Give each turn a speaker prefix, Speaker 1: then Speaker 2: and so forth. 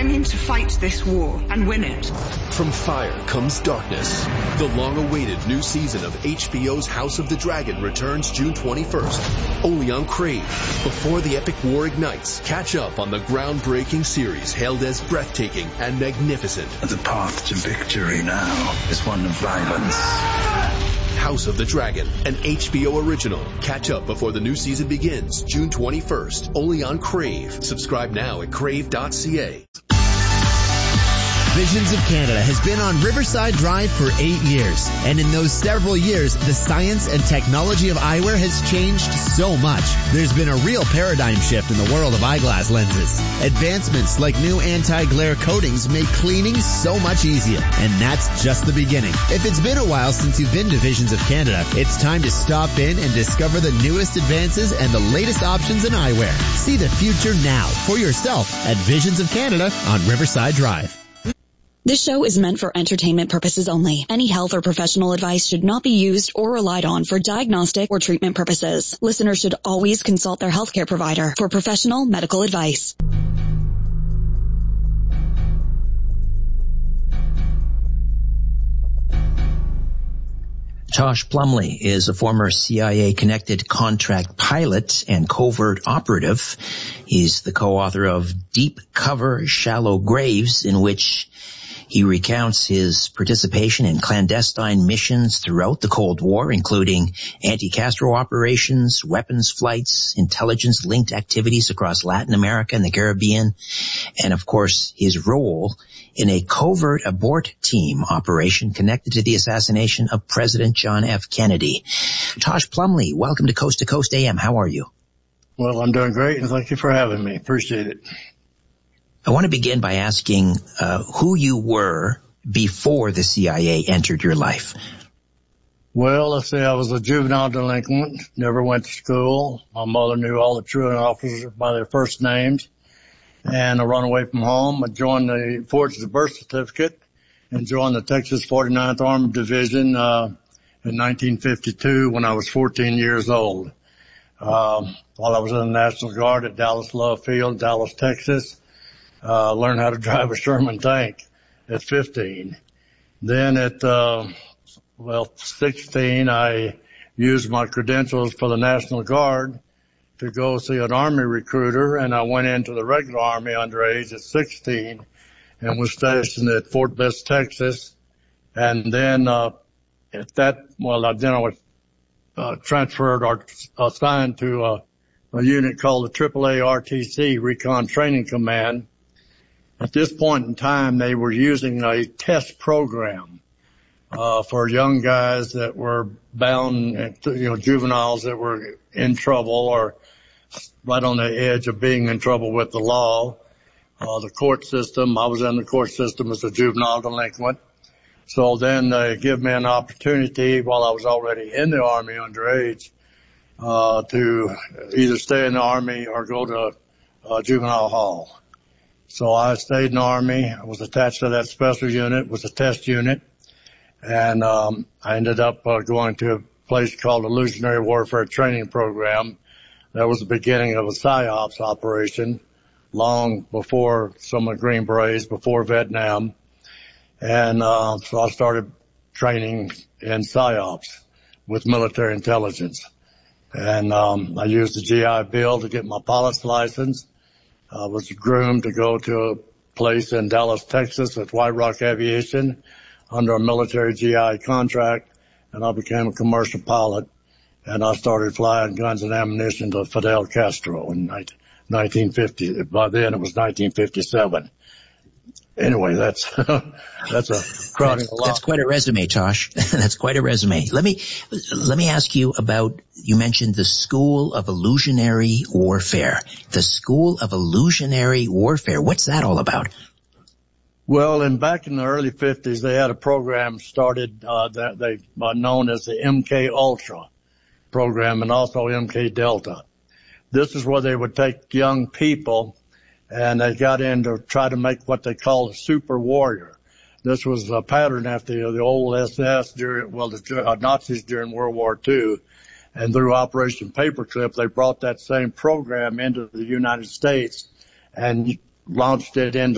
Speaker 1: going to fight this war and win it.
Speaker 2: From fire comes darkness. The long-awaited new season of HBO's House of the Dragon returns June 21st, only on Crave. Before the epic war ignites, catch up on the groundbreaking series hailed as breathtaking and magnificent.
Speaker 3: The path to victory now is one of violence.
Speaker 2: House of the Dragon, an HBO original. Catch up before the new season begins, June 21st, only on Crave. Subscribe now at crave.ca.
Speaker 4: Visions of Canada has been on Riverside Drive for 8 years. And in those several years, the science and technology of eyewear has changed so much. There's been a real paradigm shift in the world of eyeglass lenses. Advancements like new anti-glare coatings make cleaning so much easier. And that's just the beginning. If it's been a while since you've been to Visions of Canada, it's time to stop in and discover the newest advances and the latest options in eyewear. See the future now for yourself at Visions of Canada on Riverside Drive.
Speaker 5: This show is meant for entertainment purposes only. Any health or professional advice should not be used or relied on for diagnostic or treatment purposes. Listeners should always consult their healthcare provider for professional medical advice.
Speaker 6: Tosh Plumley is a former CIA-connected contract pilot and covert operative. He's the co-author of Deep Cover, Shallow Graves, in which he recounts his participation in clandestine missions throughout the Cold War, including anti-Castro operations, weapons flights, intelligence-linked activities across Latin America and the Caribbean, and, of course, his role in a covert abort team operation connected to the assassination of President John F. Kennedy. Tosh Plumley, welcome to Coast AM. How are you?
Speaker 7: Well, I'm doing great, and thank you for having me. Appreciate it.
Speaker 6: I want to begin by asking who you were before the CIA entered your life.
Speaker 7: Well, let's see, I was a juvenile delinquent, never went to school. My mother knew all the truant officers by their first names. And I run away from home. I forged the birth certificate and joined the Texas 49th Armored Division in 1952 when I was 14 years old. While I was in the National Guard at Dallas Love Field, Dallas, Texas, learned how to drive a Sherman tank at 15. Then at 16, I used my credentials for the National Guard to go see an Army recruiter, and I went into the regular Army underage at 16 and was stationed at Fort Bliss, Texas. And then I was transferred or assigned to a unit called the AAA RTC, Recon Training Command. At this point in time, they were using a test program for young guys that were bound, juveniles that were in trouble or right on the edge of being in trouble with the law. The court system, I was in the court system as a juvenile delinquent. So then they give me an opportunity while I was already in the Army underage to either stay in the Army or go to juvenile hall. So I stayed in the Army. I was attached to that special unit, was a test unit. And I ended up going to a place called Illusionary Warfare Training Program. That was the beginning of a PSYOPs operation long before some of the Green Berets, before Vietnam. And so I started training in PSYOPs with military intelligence. And I used the GI Bill to get my pilot's license. I was groomed to go to a place in Dallas, Texas at White Rock Aviation under a military GI contract, and I became a commercial pilot. And I started flying guns and ammunition to Fidel Castro in 1950. By then it was 1957. Anyway, that's a crowding a lot.
Speaker 6: That's quite a resume, Tosh. That's quite a resume. Let me ask you about, you mentioned the School of Illusionary Warfare. The School of Illusionary Warfare. What's that all about?
Speaker 7: Well, back in the early 50s, they had a program started that they known as the MK Ultra program and also MK Delta. This is where they would take young people and they got in to try to make what they call a super warrior. This was a pattern after the old SS the Nazis during World War II. And through Operation Paperclip, they brought that same program into the United States and launched it into